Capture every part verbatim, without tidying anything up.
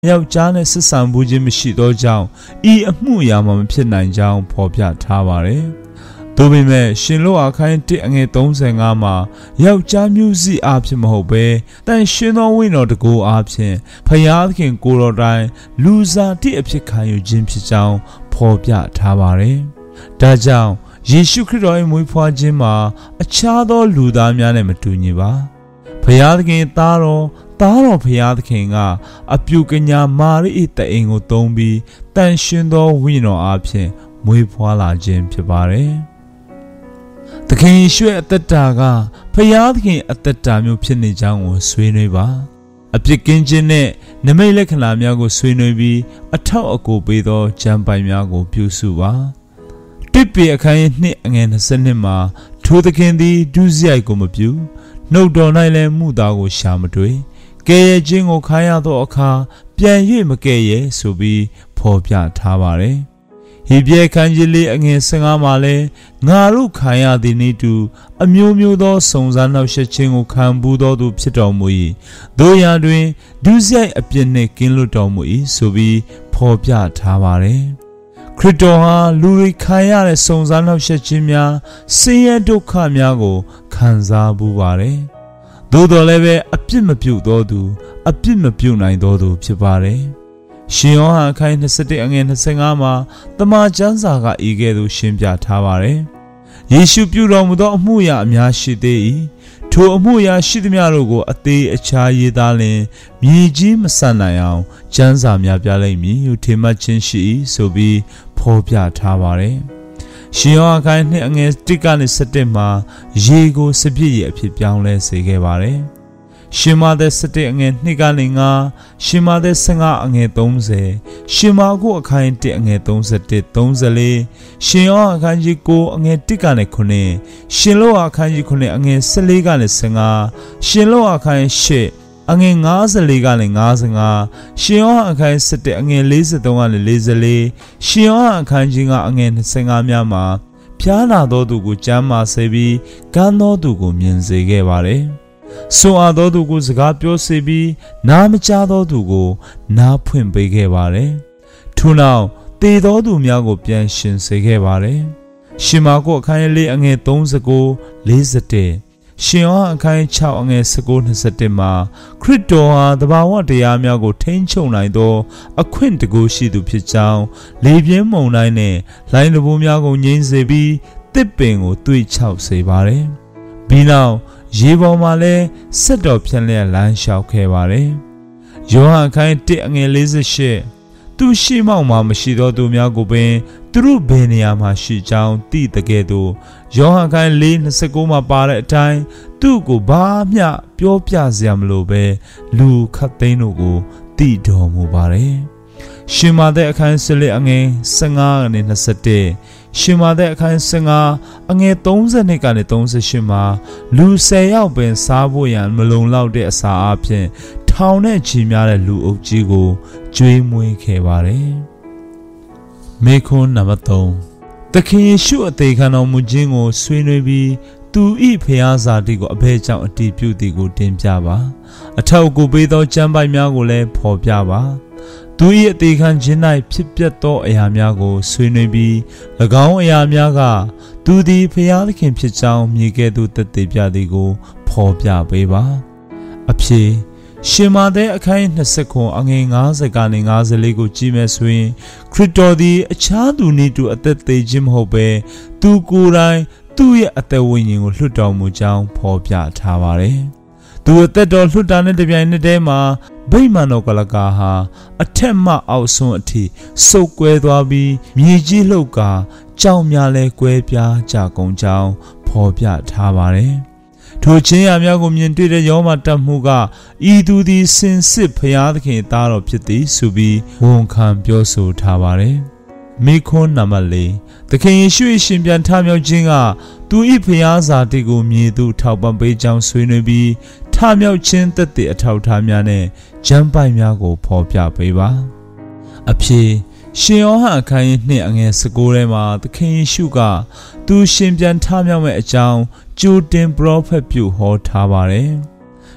ယောက်ျားနဲ့ဆက်ဆံမှုချင်းမရှိသောကြောင့်ဤအမှုအရာမှမဖြစ်နိုင်ကြောင်းဖော်ပြထားပါတယ်။သို့ပေမဲ့ရှင်လောအခန်းတစ်အငယ်သုံးဆယ်ငါမှာယောက်ျားမျိုးစိအားဖြင့်မဟုတ်ဘဲတန်ရှင်သောဝိညာဉ်တော်တကူအားဖြင့်ဖယားသခင်ကိုယ်တော်တိုင်လူစားတိအဖြစ်ခံယူခြင်းဖြစ်ကြောင်းဖော်ပြထားပါတယ်။ဒါကြောင့်ယေရှုခရစ်တော်၏မွေးဖွားခြင်းမှာအခြားသောလူသားများနဲ့မတူညီပါ။ဖယားသခင်သားတော်သားတော်ဖယားသခင်ကအပြုကညာမာရိ၏တအိမ်ကိုသုံးပြီးတန်ရှင်သောဝိညာဉ်တော်အားဖြင့်မွေးဖွားလာခြင်းဖြစ်ပါတယ်။သခင်ယေရှုရဲ့အသက်တာကဖယားသခင်အသက်တာမျိုးဖြစ်နေကြောင်းကိုဆွေးနွေးပါ။အပြစ်ကင်းခြင်းနဲ့နမိတ်လက္ခဏာများကိုဆွေးနွေးပြီးအထောက်အကူပေးသောကျမ်းပိုင်များကိုပြုစုပါ။တစ်ပေအခန်းရဲ့နှစ်အငယ်နှစ်ဆယ်နှစ်မှာထိုသခင်သည်ဒုစရိုက်ကိုမပြုနှုတ်တော်၌လည်းမှုသားကိုရှာမတွေ့ကဲရဲ့ခြင်းကိုခါရသောအခါပြန်၍မကဲရဲ့ဆိုပြီးဖော်ပြထားပါတယ်။ဟေဘရဲခန်းကြီးလေးအငယ်ဆယ်ငါမှာလည်းငါတို့ခံရသည်နည်းတူအမျိုးမျိုးသောစုံစမ်းနှောက်ယှက်ခြင်းကိုခံပူးသောသူဖြစ်တော်မူ၏။တို့ရာတွင်ဒုစရိုက်အပြစ်နှင့်ကင်းလွတ်တော်မူ၏ဆိုပြီးဖော်ပြထားပါတယ်။ခရစ်တော်ဟာလူတွေခံရတဲ့စုံစမ်းနှောက်ယှက်ခြင်းများဆင်းရဲဒုက္ခများကိုခံစားပူးပါတယ်။သို့တော်လည်းပဲအပြစ်မပြုတ်သောသူအပြစ်မပြုတ်နိုင်သောသူဖြစ်ပါတယ်။ရှင်ယောဟန်အခန်းနှစ်ဆယ်တစ်အငယ်နှစ်ဆယ်ငါမှာတမန်ကျမ်းစာကဤကဲ့သို့ရှင်းပြထားပါတယ်။ယေရှုပြုတော်မူသောအမှုရာအများရှိသေး၏။ထိုအမှုရာရှိသမျှတို့ကိုအသေးအခြားရေးသားလျင်မြေကြီးမဆန်နိုင်အောင်ကျမ်းစာများပြလိမ့်မည်ဟုထင်မှတ်ခြင်းရှိ၏ဆိုပြီးဖော်ပြထားပါတယ်။ရှင်ယောဟန်အခန်းနှစ်အငယ်တစ်ကနေဆယ်တစ်မှာရေကိုစပြည့်ရအဖြစ်ပြောင်းလဲစေခဲ့ပါတယ်။ရှင်မာသက်ဆယ်တစ်အငယ်နှစ်ကနေငါရှင်မာသက်ဆယ်ငါအငယ်သုံးဆယ်ရှင်မာကုအခန်းတစ်အငယ်သုံးဆယ်တစ်သုံးဆယ်လေးရှင်ယောဟန်အခန်းကြီးကိုအငယ်တစ်ကနေခုနှစ်ရှင်လောအခန်းကြီးခုနှစ်အငယ်ဆယ်လေးကနေဆယ်ငါရှင်လောအခန်းရှစ်အငယ်ငါးဆယ်လေးကနေငါးဆယ်ငါရှင်ယောဟန်အခန်းဆယ်တစ်အငယ်လေးဆယ်သုံးကနေလေးဆယ်လေးရှင်ယောဟန်အခန်းကြီးကအငယ်၂၅များမှာဖျားနာသောသူကိုကျမ်းမာစေပြီးကမ်းသောသူကိုမြင်စေခဲ့ပါတယ်။ဆွမ်းအားသောသူကိုစကားပြောစေပြီးနားမကြားသောသူကိုနားဖွင့်ပေးခဲ့ပါတယ်။ထို့နောက်သေသောသူများကိုပြန်ရှင်စေခဲ့ပါတယ်။ရှင်မာကုအခန်းလေးအငယ်သုံးဆယ်ကိုလေးဆယ်တစ်ရှင်ယောဟန်အခန်းခြောက်အငယ်ဆယ်ကိုနှစ်ဆယ်တစ်မှာခရစ်တော်ဟာသဘာဝတရားများကိုထိန်းချုပ်နိုင်သောအခွင့်တကူရှိသူဖြစ်ကြောင်းလေပြင်းမုန်တိုင်းနဲ့လိုင်းတဘိုးများကိုငြိမ်းစေပြီးတစ်ပင်ကိုသွေ့ချောက်စေပါတယ်။ပြီးနောက်ရေပေါ်မှာလည်းဆက်တော်ဖြန့်လျက်လမ်းလျှောက်ခဲ့ပါတယ်။ယောဟန်အခန်းတစ်အငယ်လေးဆယ်ရှစ်သူရှိမောက်မှာမရှိသောသူများကိုပင်သူတို့ဘယ်နေရာမှာရှိကြောင်းသိတဲ့ကဲ့သို့ယောဟန်အခန်းလေး၂၉မှာပါတဲ့အတိုင်းသူ့ကိုဘာမျှပြောပြစရာမလိုပဲလူခတ်သိန်းတို့ကိုသိတော်မူပါတယ်။ရှင်မာသက်အခန်းဆယ်လေးအငယ်၁၅ကနေ၂၁ရှင်မာသက်အခန်း၁၅အငယ်၃၂ကနေ၃၈မှာလူ၁၀ယောက်ပင်စားဖို့ရန်မလုံလောက်တဲ့အစာအပြင်ထောင်နဲ့ချီများတဲ့လူအုပ်ကြီးကိုကျွေးမွေးခဲ့ပါတယ်။မေခွန်းနံပါတ်၃သခင်ယေရှုအသေးခံတော်မူခြင်းကိုဆွေးနွေးပြီးသူ၏ဖျားစာတိကိုအဘဲကြောင့်အတည်ပြုသည်ကိုတင်ပြပါအထောက်အကူပေးသောကျမ်းပိုက်များကိုလည်းဖော်ပြပါသူ၏အသေးခံခြင်း၌ဖြစ်ပျက်သောအရာများကိုဆွေးနွေးပြီး၎င်းအရာများကသူသည်ဖျားသခင်ဖြစ်ကြောင်းမြေကဲ့သို့သက်သေပြသည်ကိုဖော်ပြပေးပါအဖြစ်ရှင်မာသက်အခန်း၂၀ခွန်အငယ်၅၀ကနေ၅၄ကိုကြည့်မယ်ဆိုရင်ခရစ်တော်သည်အခြားသူနည်းတူအသက်သေးခြင်းမဟုတ်ဘဲသူကိုယ်တိုင်သူ့ရဲ့အသက်ဝိညာဉ်ကိုလွှတ်တော်မူကြောင်းဖော်ပြထားပါတယ်။သူအသက်တော်လွှတ်တာနဲ့တပြိုင်နက်တည်းမှာဗိမာန်တော်ကလကာဟာအထက်မှအောက်ဆုံးအထိစုပ်ကွဲသွားပြီးမြေကြီးလှုပ်ကာကြောင်များလဲကွဲပြားကြကုန်ကြောင်းဖော်ပြထားပါတယ်။ထိုချင်းရာများကိုမြင်တွေ့တဲ့ယောမတတ်မှုကဤသူသည်စင်စစ်ဖျားသခင်သားတော်ဖြစ်သည်ဆိုပြီးဝန်ခံပြောဆိုထားပါတယ်။မိခွန်းနံပါတ်၄သခင်ယေရှု၏ရှင်ပြန်ထမြောက်ခြင်းကသူ၏ဖျားစာတိကိုမြေသို့ထောက်ပံ့ပေးကြောင်းဆွေးနွေးပြီးထမြောက်ခြင်းသက်သေအထောက်အထားများနဲ့ကျမ်းပိုက်များကိုဖော်ပြပေးပါအဖြစ်ရှင်ယောဟန်အခန်းကြီးနှစ်အငယ်၁၉ထဲမှာသခင်ယေရှုကသူရှင်ပြန်ထမြောက်မဲ့အကြောင်းကြိုတင်ပရောဖက်ပြုဟောထားပါတယ်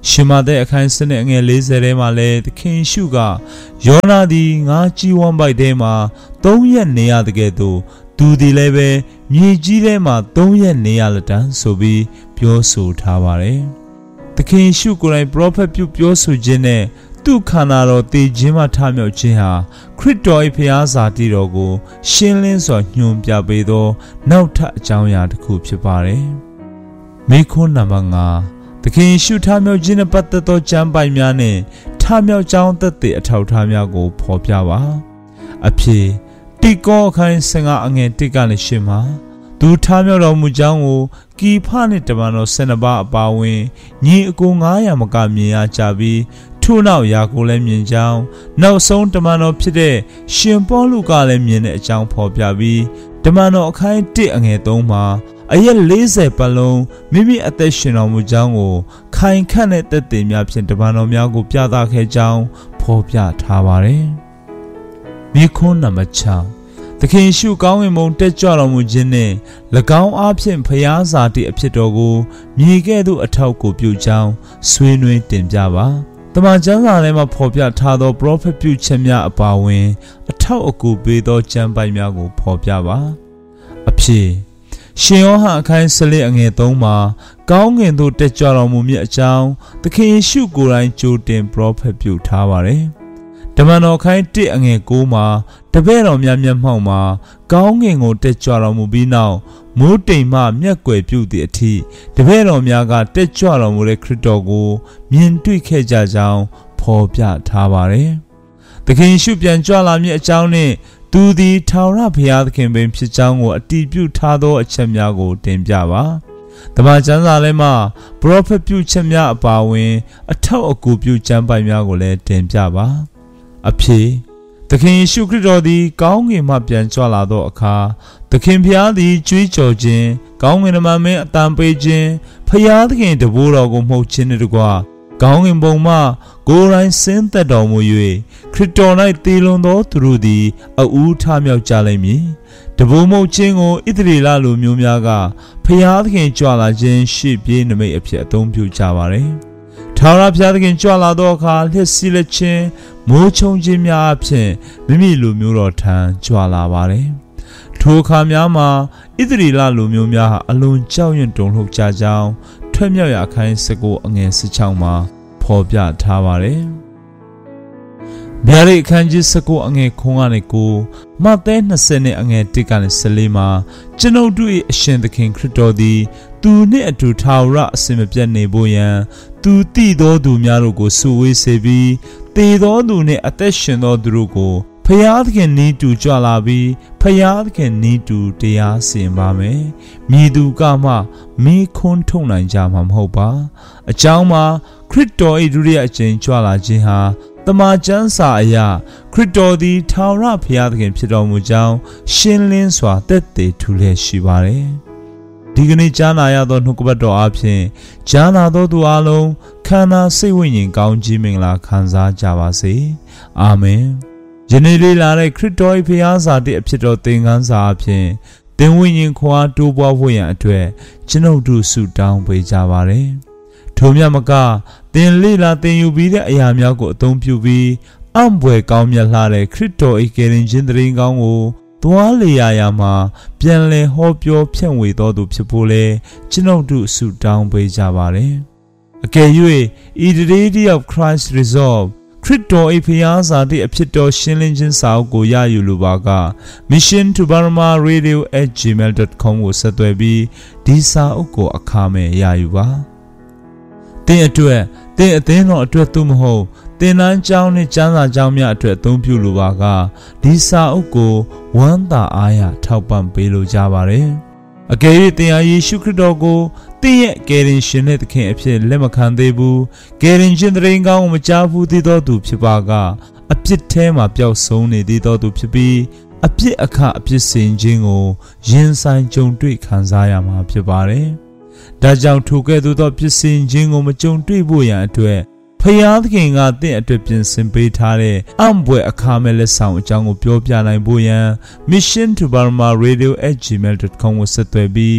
ရှင်မတဲ့အခန်းစနစ်အငယ်၄၀ထဲမှာလည်းသခင်ရှုကယောနာသည်ငါကြီးဝမ်းပိုက်ထဲမှာသုံးရက်နေရတဲ့ကဲ့သို့သူသည်လည်းပဲမြေကြီးထဲမှာသုံးရက်နေရလက်တန်းဆိုပြီးပြောဆိုထားပါတယ်။သခင်ရှုကိုယ်တိုင်ပရောဖက်ပြုပြောဆိုခြင်းနဲ့သူ့ခန္ဓာတော်တည်ခြင်းမှထမြောက်ခြင်းဟာခရစ်တော်၏ဖျားစာတိတော်ကိုရှင်းလင်းစွာညွှန်ပြပေးသောနောက်ထပ်အကြောင်းအရာတစ်ခုဖြစ်ပါတယ်။မိခွန်းနံပါတ်၅သခင်ရှုထမြောက်ခြင်းနဲ့ပတ်သက်သောကျမ်းပိုင်များနဲ့ထမြောက်ကြောင်းသက်သေအထောက်အထားများကိုဖော်ပြပါ။အဖြစ်တိကောအခန်း၁၅အငယ်၁ကနေ၈မှာသူထမြောက်တော်မူကြောင်းကိုကီဖနှင့်တမန်တော်၁၂ပါးအပါအဝင်ညီအကို၅ရာမကမြင်ရကြပြီးထို့နောက်ယာကိုလည်းမြင်ကြောင်းနောက်ဆုံးတမန်တော်ဖြစ်တဲ့ရှင်ပေါလုကလည်းမြင်တဲ့အကြောင်းဖော်ပြပြီးတမန်တော်အခန်း၁အငယ်၃မှာအရက်၄၀ပတ်လုံးမိမိအသက်ရှင်တော်မူကြောင်းကိုခိုင်ခန့်တဲ့သက်သေများဖြင့်တမန်တော်များကိုပြသခဲ့ကြောင်းဖော်ပြထားပါတယ်။မိခွန်းနံပါတ်၆သခင်ရှုကောင်းဝင်မုံတက်ကြွတော်မူခြင်းနှင့်၎င်းအားဖြင့်ဖျားစာတိအဖြစ်တော်ကိုမြေကဲ့သို့အထောက်ကိုပြုကြောင်းဆွေးနွေးတင်ပြပါတမန်ကျမ်းစာထဲမှာဖော်ပြထားသောပရောဖက်ပြုချက်များအပါအဝင်အထောက်အကူပေးသောကျမ်းပိုင်များကိုဖော်ပြပါအဖြစ်ရှင်ယောဟန်အခန်း၁၄အငယ်၃မှာကောင်းကင်သို့တက်ကြွတော်မူမည်အကြောင်းသခင်ယေရှုကိုယ်တိုင်ကြိုတင်ပရောဖက်ပြုထားပါတယ်တမန်တော်အခန်း၁အငယ်၉မှာတပည့်တော်များမျက်မှောက်မှာကောင်းကင်ကိုတက်ကြွတော်မူပြီးနောက်မိုးတိမ်မှမျက်ကွယ်ပြုသည့်အထိတပည့်တော်များကတက်ကြွတော်မူတဲ့ခရစ်တော်ကိုမြင်တွေ့ခဲ့ကြကြောင်းဖော်ပြထားပါတယ်။သခင်ရှုပြန်ကြွလာမည်အကြောင်းနှင့်သူသည်ထာဝရဘုရားသခင်ပင်ဖြစ်ကြောင်းကိုအတည်ပြုထားသောအချက်များကိုတင်ပြပါ။တမန်ကျမ်းစာထဲမှာပရောဖက်ပြုချက်များအပါအဝင်အထောက်အကူပြုကျမ်းပိုင်များကိုလည်းတင်ပြပါ။အဖြစ်သခင်ယေရှုခရစ်တော်သည်ကောင်းကင်မှပြန်ကြွလာသောအခါသခင်ဖျားသည်ကြွေးကြော်ခြင်းကောင်းကင်မှမင်းအတန်ပေးခြင်းဖျားသခင်တဘိုးတော်ကိုမှုတ်ခြင်းတို့ကွာကောင်းကင်ဘုံမှကိုယ်တိုင်ဆင်းသက်တော်မူ၍ခရစ်တော်၌တည်လွန်သောသူတို့သည်အဦးထမြောက်ကြလိမ့်မည်တဘိုးမှုတ်ခြင်းကိုဣသရေလလူမျိုးများကဖျားသခင်ကြွလာခြင်းရှေ့ပြေးနမိတ်အဖြစ်အသုံးပြုကြပါれထာဝရဘုရားသခင်ကြွလာသောအခါလျှက်စီးလက်ခြင်းမိုးချုံခြင်းများအဖြစ်မိမိလူမျိုးတော်ထံကြွလာပါတယ်။ထိုအခါများမှာဣသရေလလူမျိုးများဟာအလွန်ကြောက်ရွံ့တုန်လှုပ်ကြကြောင်းထွက်မြောက်ရာအခန်း၁၉အငယ်၁၆မှာဖော်ပြထားပါတယ်။ဗျာဒိတ်အခန်းကြီး၁၉အငယ်၉ကနေ၉မဿဲ၂၀နဲ့အငယ်၁ကနေ၁၄မှာကျွန်ုပ်တို့၏အရှင်သခင်ခရစ်တော်သည်သူနှင့်အတူထာဝရအစဉ်မပြတ်နေဖို့ရန်သူတည်သောသူများတို့ကိုစုဝေးစေပြီးတည်သောသူနှင့်အသက်ရှင်သောသူတို့ကိုဖျားသခင်နီးတူကြွလာပြီးဖျားသခင်နီးတူတရားစီရင်ပါမယ်။မြည်သူကမှမိခွန်းထုတ်နိုင်ကြမှာမဟုတ်ပါ။အကြောင်းမှာခရစ်တော်၏ဒုတိယအကြိမ်ကြွလာခြင်းဟာတမန်ကျမ်းစာအရခရစ်တော်သည်ထာဝရဘုရားသခင်ဖြစ်တော်မူကြောင်းရှင်းလင်းစွာသက်သေထူလျက်ရှိပါတယ်။ဒီကနေ့ကြားနာရသောနှုတ်ကပတ်တော်အပြင်ကြားနာသောသူအလုံးခန္ဓာစိတ်ဝိညာဉ်ကောင်းကြီးမင်္ဂလာခံစားကြပါစေ။အာမင်။ယနေ့လေးလာတဲ့ခရစ်တော်၏ဘုရားစာတိအဖြစ်တော်သင်ခန်းစာအပြင်သင်ဝိညာဉ်ခွာတိုးပွားဖို့ရန်အတွက်ကျွန်ုပ်တို့ဆုတောင်းပေးကြပါရစေ။ထိုမြတ်မကသင်လေးလာသင်ယူပြီးတဲ့အရာများကိုအသုံးပြုပြီးအံ့ဘွယ်ကောင်းမြတ်လာတဲ့ခရစ်တော်၏ကယ်တင်ခြင်းတရင်ကောင်းကိုသွားလေရာရာမှာပြန်လည်ဟောပြောဖြန့်ဝေတော်သူဖြစ်ဖို့လဲကျွန်ုပ်တို့ဆုတောင်းပေးကြပါရစေ။အကယ်၍ in the day of Christ resolve ခရစ်တော်၏ဖျားစာတိအဖြစ်တော်ရှင်းလင်းခြင်းစာအုပ်ကိုရယူလိုပါက mission to burma radio at gmail dot com ကိုဆက်သွယ်ပြီးဒီစာအုပ်ကိုအခမဲ့ရယူပါ။သင်အတွက်သင်အသင်းတော်အတွက်သို့မဟုတ်သင်တန်းကျောင်းနဲ့ကျမ်းစာကျောင်းများအတွက်အသုံးပြုလိုပါကဒီစာအုပ်ကိုဝမ်းသာအားရထောက်ပံ့ပေးလိုကြပါရစေ။အကယ်၍သင်ဟာယေရှုခရစ်တော်ကိုသင်ရဲ့ကယ်တင်ရှင်နဲ့သခင်အဖြစ်လက်မခံသေးဘူးကယ်တင်ရှင်တရင်ကောင်းကိုမကြားဘူးသေးသောသူဖြစ်ပါကအပြစ်ထဲမှာပျောက်ဆုံးနေသေးသောသူဖြစ်ပြီးအပြစ်အခအပြစ်စင်ခြင်းကိုရင်ဆိုင်ကြုံတွေ့ခံစားရမှာဖြစ်ပါတယ်။ဒါကြောင့်ထိုကဲ့သို့သောပြစ်စင်ခြင်းကိုမကြုံတွေ့ဖို့ရန်အတွက်ဖျားသခင်ကသင်အတွက်ပြင်ဆင်ပေးထားတဲ့အံ့ဘွယ်အခါမဲ့လက်ဆောင်အကြောင်းကိုပြောပြနိုင်ဖို့ရန် mission to burma radio at gmail dot com ကိုဆက်သွယ်ပြီး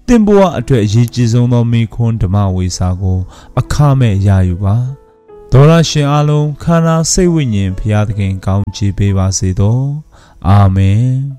တင်ဘဝအတွက်အရေးကြီးဆုံးသောမိခွန်းဓမ္မဝေစာကိုအခမဲ့ရယူပါဒေါရရှင်အားလုံးခန္ဓာစိတ်ဝိညာဉ်ဘုရားသခင်ကောင်းချီးပေးပါစေသောအာမင်